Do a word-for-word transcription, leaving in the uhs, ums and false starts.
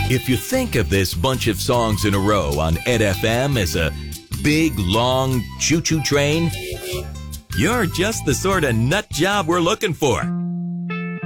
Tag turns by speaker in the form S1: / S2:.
S1: If you think of this bunch of songs in a row on Ed F M as a big, long choo-choo train, you're just the sort of nut job we're looking for.